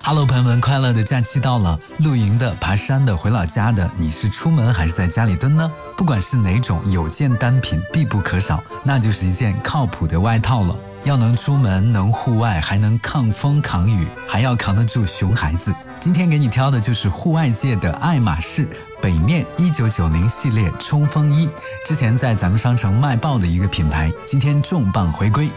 Hello， 朋友们，快乐的假期到了，露营的、爬山的、回老家的，你是出门还是在家里蹲呢？不管是哪种，有件单品必不可少，那就是一件靠谱的外套了。要能出门，能户外，还能抗风抗雨，还要扛得住熊孩子。今天给你挑的就是户外界的爱马仕北面1990系列冲锋衣，之前在咱们商城卖爆的一个品牌，今天重磅回归，